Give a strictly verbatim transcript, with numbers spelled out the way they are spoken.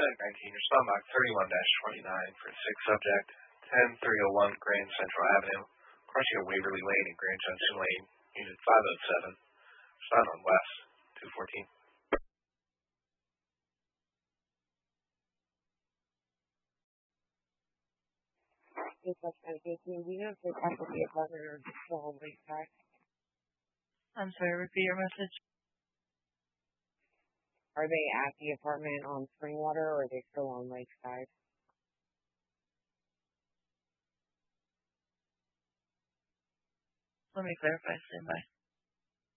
Medic nineteen, respond back thirty-one twenty-nine for six subject, ten three oh one Grand Central Avenue, crossing of Waverly Lane and Grand Junction Lane, Unit five oh seven. Respond on West, two fourteen. This is eighteen. Do you know if the property apartment or still on Lakeside? I'm sorry, repeat your message. Are they at the apartment on Springwater or are they still on Lakeside? Let me clarify, stand by.